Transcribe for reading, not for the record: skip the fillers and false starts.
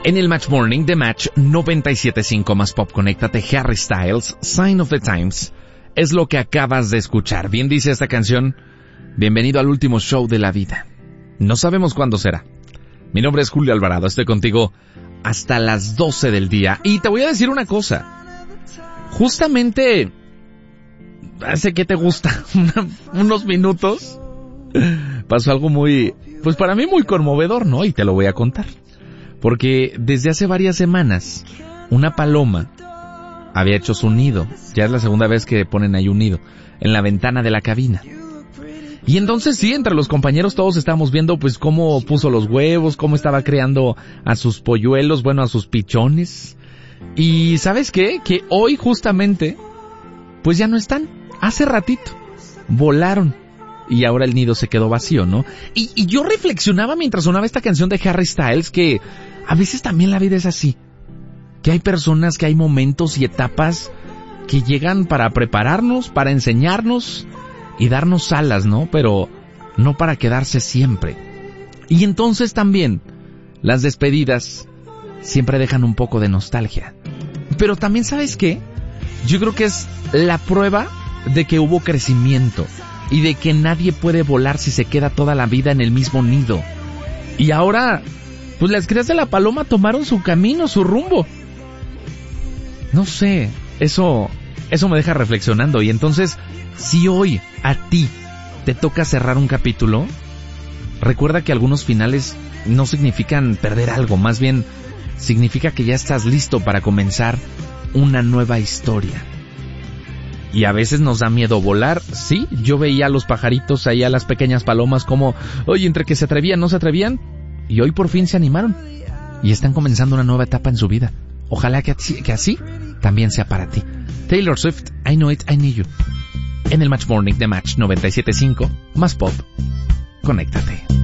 En el Match Morning de Match 97.5 más Pop, conéctate. Harry Styles, Sign of the Times, es lo que acabas de escuchar. Bien dice esta canción, bienvenido al último show de la vida. No sabemos cuándo será. Mi nombre es Julio Alvarado, estoy contigo hasta las 12 del día. Y te voy a decir una cosa. Justamente, hace que te gusta, unos minutos, pasó algo muy, pues para mí muy conmovedor, ¿no? Y te lo voy a contar. Porque desde hace varias semanas, una paloma había hecho su nido. Ya es la segunda vez que ponen ahí un nido, en la ventana de la cabina. Y entonces sí, entre los compañeros todos estábamos viendo pues cómo puso los huevos, cómo estaba creando a sus polluelos, bueno, a sus pichones. Y ¿sabes qué? Que hoy justamente, pues ya no están. Hace ratito, volaron. Y ahora el nido se quedó vacío, ¿no? Y yo reflexionaba mientras sonaba esta canción de Harry Styles que a veces también la vida es así. Que hay personas, que hay momentos y etapas que llegan para prepararnos, para enseñarnos y darnos alas, ¿no? Pero no para quedarse siempre. Y entonces también las despedidas siempre dejan un poco de nostalgia. Pero también, ¿sabes qué? Yo creo que es la prueba de que hubo crecimiento. Y de que nadie puede volar si se queda toda la vida en el mismo nido. Y ahora, pues las crías de la paloma tomaron su camino, su rumbo. No sé, eso me deja reflexionando. Y entonces, si hoy a ti te toca cerrar un capítulo, recuerda que algunos finales no significan perder algo, más bien significa que ya estás listo para comenzar una nueva historia. Y a veces nos da miedo volar. Sí, yo veía a los pajaritos ahí, a las pequeñas palomas como, oye, entre que se atrevían, no se atrevían, y hoy por fin se animaron. Y están comenzando una nueva etapa en su vida. Ojalá que así también sea para ti. Taylor Swift, I Know It, I Need You. En el Match Morning de Match 97.5, más Pop, conéctate.